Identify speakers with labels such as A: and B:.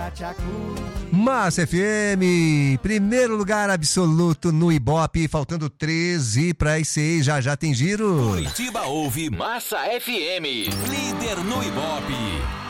A: Massa FM, primeiro lugar absoluto no Ibope, faltando 13 para as 6, já tem giro.
B: Curitiba ouve Massa FM, líder no Ibope.